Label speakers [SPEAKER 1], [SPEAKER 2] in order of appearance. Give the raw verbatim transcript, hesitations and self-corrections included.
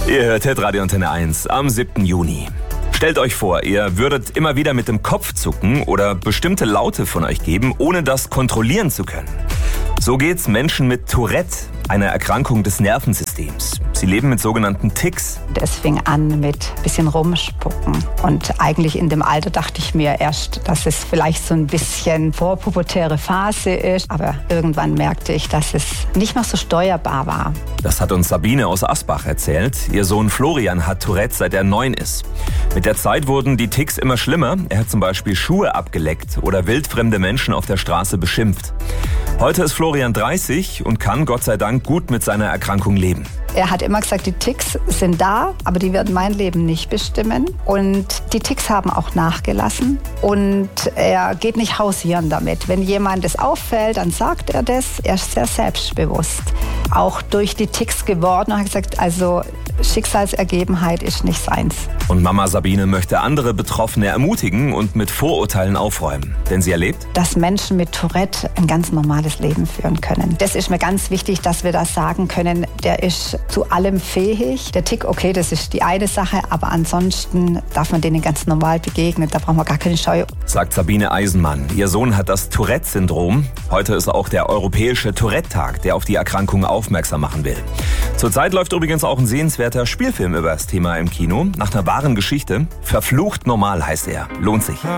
[SPEAKER 1] Ihr hört Hitradio Antenne eins am siebten Juni. Stellt euch vor, ihr würdet immer wieder mit dem Kopf zucken oder bestimmte Laute von euch geben, ohne das kontrollieren zu können. So geht's Menschen mit Tourette, einer Erkrankung des Nervensystems. Sie leben mit sogenannten Tics.
[SPEAKER 2] Es fing an mit ein bisschen rumspucken. Und eigentlich in dem Alter dachte ich mir erst, dass es vielleicht so ein bisschen vorpubertäre Phase ist. Aber irgendwann merkte ich, dass es nicht mehr so steuerbar war.
[SPEAKER 1] Das hat uns Sabine aus Asbach erzählt. Ihr Sohn Florian hat Tourette, seit er neun ist. Mit der Zeit wurden die Tics immer schlimmer. Er hat zum Beispiel Schuhe abgeleckt oder wildfremde Menschen auf der Straße beschimpft. Heute ist Florian dreißig und kann Gott sei Dank gut mit seiner Erkrankung leben.
[SPEAKER 2] Er hat immer gesagt, die Tics sind da, aber die werden mein Leben nicht bestimmen. Und die Tics haben auch nachgelassen. Und er geht nicht hausieren damit. Wenn jemand das auffällt, dann sagt er das. Er ist sehr selbstbewusst. Auch durch die Tics geworden. Er hat gesagt, also Schicksalsergebenheit ist nicht seins.
[SPEAKER 1] Und Mama Sabine möchte andere Betroffene ermutigen und mit Vorurteilen aufräumen. Denn sie erlebt,
[SPEAKER 2] dass Menschen mit Tourette ein ganz normales Leben führen können. Das ist mir ganz wichtig, dass wir das sagen können. Der ist zu allem fähig. Der Tick, okay, das ist die eine Sache, aber ansonsten darf man denen ganz normal begegnen. Da brauchen wir gar keine Scheu.
[SPEAKER 1] Sagt Sabine Eisenmann. Ihr Sohn hat das Tourette-Syndrom. Heute ist auch der europäische Tourette-Tag, der auf die Erkrankung aufmerksam machen will. Zurzeit läuft übrigens auch ein sehenswerter Spielfilm über das Thema im Kino. Nach einer wahren Geschichte. Verflucht normal heißt er. Lohnt sich.